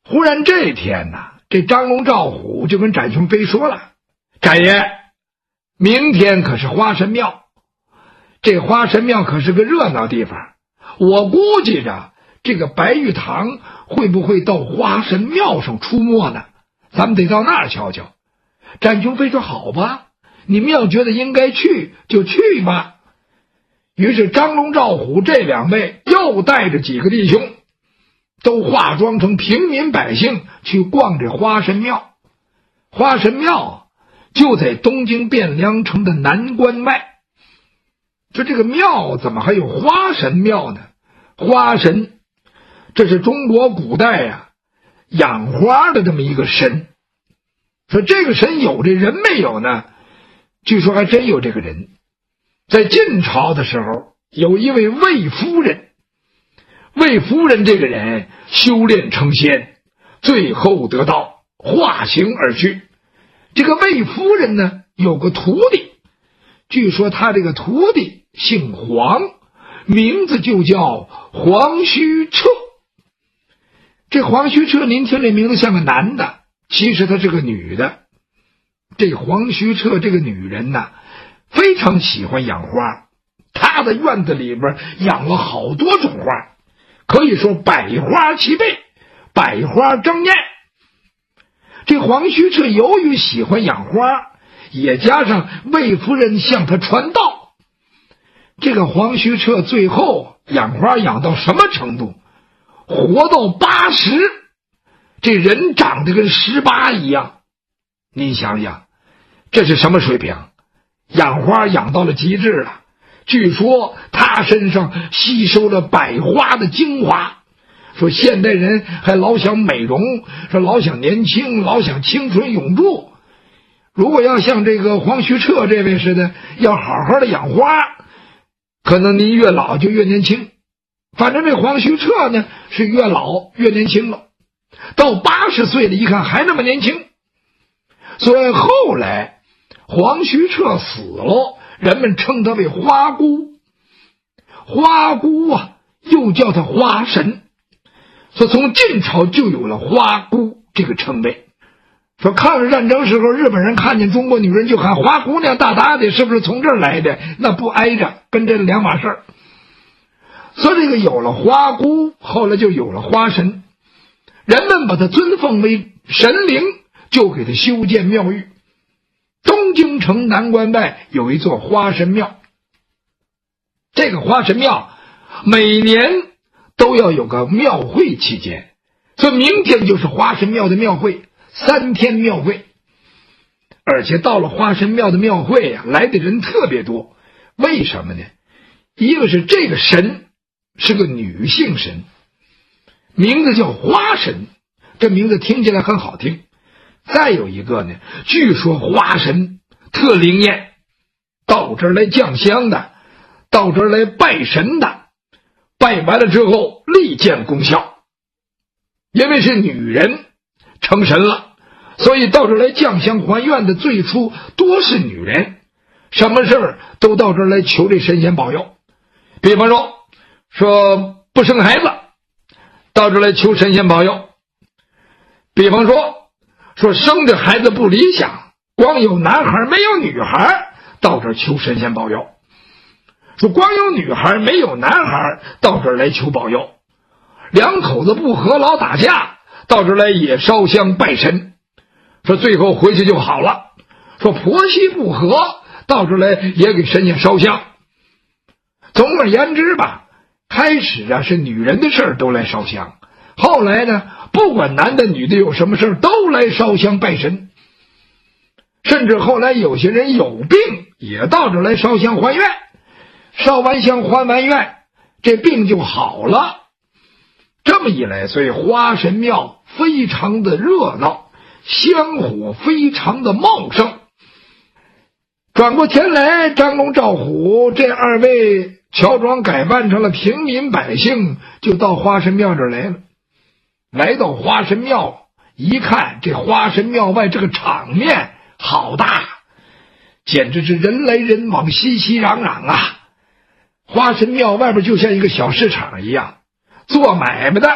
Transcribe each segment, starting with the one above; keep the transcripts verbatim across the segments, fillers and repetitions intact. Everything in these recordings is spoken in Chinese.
忽然这天呢，这张龙赵虎就跟展雄飞说了：“展爷，明天可是花神庙，这花神庙可是个热闹地方，我估计着这个白玉堂会不会到花神庙上出没呢？咱们得到那儿瞧瞧。”展雄飞说：“好吧，你们要觉得应该去就去吧。”于是张龙赵虎这两位又带着几个弟兄，都化妆成平民百姓去逛这花神庙。花神庙就在东京汴梁城的南关外。说这个庙怎么还有花神庙呢？花神，这是中国古代呀、啊、养花的这么一个神。说这个神有这人没有呢？据说还真有这个人。在晋朝的时候，有一位魏夫人。魏夫人这个人修炼成仙，最后得道，化形而去。这个魏夫人呢，有个徒弟，据说他这个徒弟姓黄，名字就叫黄须彻。这黄须彻您听这名字像个男的，其实她是个女的。这黄须彻这个女人呢，非常喜欢养花，她的院子里边养了好多种花，可以说百花齐备，百花争艳。这黄须彻由于喜欢养花，也加上魏夫人向他传道，这个黄须彻最后养花养到什么程度？活到八十，这人长得跟十八一样。您想想，这是什么水平？养花养到了极致了。据说他身上吸收了百花的精华。说现代人还老想美容，说老想年轻，老想青春永驻。如果要像这个黄须彻这位似的，要好好的养花，可能您越老就越年轻。反正这黄须彻呢，是越老越年轻了，到八十岁了，一看还那么年轻。所以后来黄须彻死了，人们称他为花姑。花姑啊，又叫他花神。说从晋朝就有了花姑这个称谓。说抗日战争时候，日本人看见中国女人就喊花姑娘大大的，是不是从这儿来的？那不挨着，跟这两码事儿。所以这个有了花姑，后来就有了花神，人们把他尊奉为神灵，就给他修建庙宇。东京城南关外有一座花神庙，这个花神庙每年都要有个庙会期间，所以明天就是花神庙的庙会，三天庙会。而且到了花神庙的庙会啊，来的人特别多。为什么呢？一个是这个神是个女性神，名字叫花神，这名字听起来很好听。再有一个呢，据说花神特灵验，到这儿来降香的，到这儿来拜神的，拜完了之后立见功效。因为是女人成神了，所以到这儿来降香还愿的最初多是女人，什么事儿都到这儿来求这神仙保佑。比方说说不生孩子，到这儿来求神仙保佑。比方说说生的孩子不理想，光有男孩没有女孩，到这儿求神仙保佑。说光有女孩没有男孩，到这儿来求保佑。两口子不和老打架，到这儿来也烧香拜神，说最后回去就好了。说婆媳不和，到这儿来也给神仙烧香。总而言之吧，开始啊是女人的事儿都来烧香，后来呢不管男的女的有什么事儿都来烧香拜神，甚至后来有些人有病也到这儿来烧香还愿，烧完香还完愿，这病就好了。这么一来，所以花神庙非常的热闹，香火非常的茂盛。转过天来，张龙赵虎这二位乔装改扮成了平民百姓，就到花神庙这儿来了。来到花神庙一看，这花神庙外这个场面好大，简直是人来人往，熙熙攘攘啊。花神庙外边就像一个小市场一样，做买卖的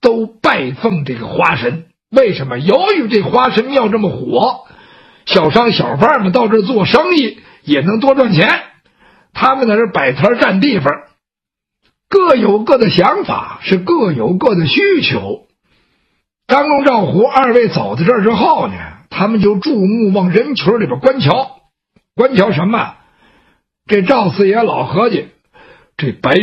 都拜奉这个花神。为什么？由于这花神庙这么火，小商小贩们到这做生意也能多赚钱，他们在这摆摊占地方，各有各的想法，是各有各的需求。张公赵虎二位走到这儿之后呢，他们就注目往人群里边观瞧。观瞧什么？这赵四爷老合计，这白